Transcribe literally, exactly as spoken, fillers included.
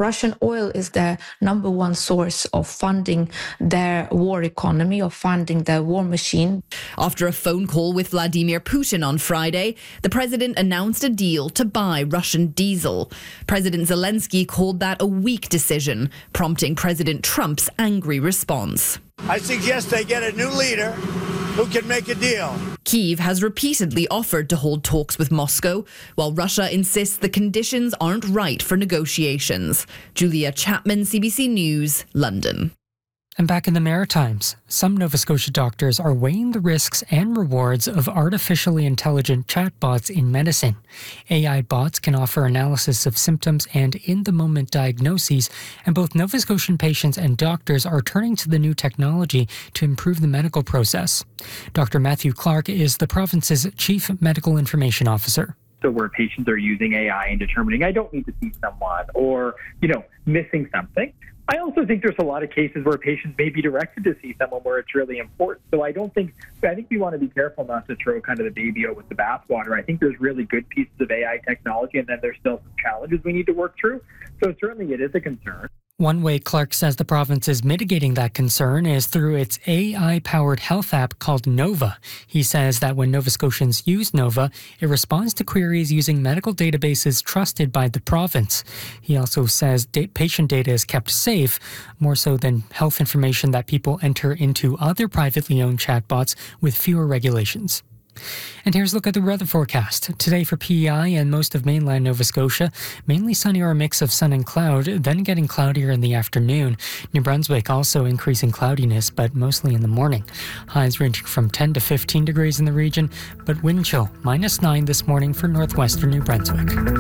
Russian oil is their number one source of funding their war economy, of funding their war machine. After a phone call with Vladimir Putin on Friday, the president announced a deal to buy Russian diesel. President Zelensky called that a weak decision, prompting President Trump's angry response. I suggest they get a new leader who can make a deal. Kyiv has repeatedly offered to hold talks with Moscow, while Russia insists the conditions aren't right for negotiations. Julia Chapman, C B C News, London. And back in the Maritimes, some Nova Scotia doctors are weighing the risks and rewards of artificially intelligent chatbots in medicine. A I bots can offer analysis of symptoms and in-the-moment diagnoses, and both Nova Scotian patients and doctors are turning to the new technology to improve the medical process. Doctor Matthew Clark is the province's Chief Medical Information Officer. So where patients are using A I and determining, I don't need to see someone, or, you know, missing something. I also think there's a lot of cases where patients may be directed to see someone where it's really important. So I don't think, I think we want to be careful not to throw kind of the baby out with the bathwater. I think there's really good pieces of A I technology, and then there's still some challenges we need to work through. So certainly it is a concern. One way Clark says the province is mitigating that concern is through its A I-powered health app called Nova. He says that when Nova Scotians use Nova, it responds to queries using medical databases trusted by the province. He also says da- patient data is kept safe, more so than health information that people enter into other privately owned chatbots with fewer regulations. And here's a look at the weather forecast. Today for P E I and most of mainland Nova Scotia, mainly sunny or a mix of sun and cloud, then getting cloudier in the afternoon. New Brunswick also increasing cloudiness, but mostly in the morning. Highs ranging from ten to fifteen degrees in the region, but wind chill minus nine this morning for northwestern New Brunswick.